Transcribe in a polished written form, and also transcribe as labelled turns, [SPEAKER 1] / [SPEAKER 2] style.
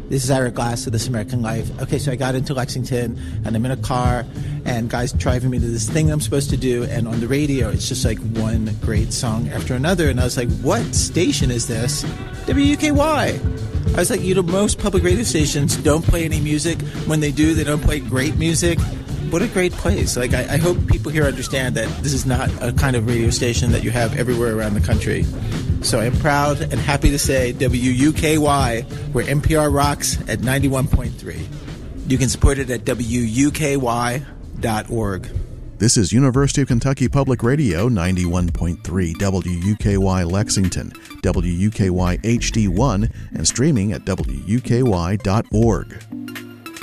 [SPEAKER 1] This is Ira Glass of This American Life. Okay, so I got into Lexington, and I'm in a car, and guys driving me to this thing I'm supposed to do, and on the radio, it's just like one great song after another, and I was like, what station is this? WUKY. I was like, most public radio stations don't play any music. When they do, they don't play great music. What a great place. Like, I hope people here understand that this is not a kind of radio station that you have everywhere around the country. So I'm proud and happy to say WUKY, where NPR rocks at 91.3. You can support it at WUKY.org.
[SPEAKER 2] This is University of Kentucky Public Radio 91.3 WUKY Lexington, WUKY HD1, and streaming at WUKY.org.